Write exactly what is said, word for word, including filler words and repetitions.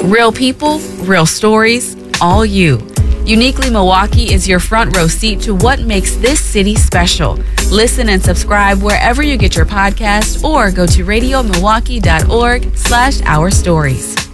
Real people, real stories, all you. Uniquely Milwaukee is your front row seat to what makes this city special. Listen and subscribe wherever you get your podcast or go to radio milwaukee dot org slash our stories.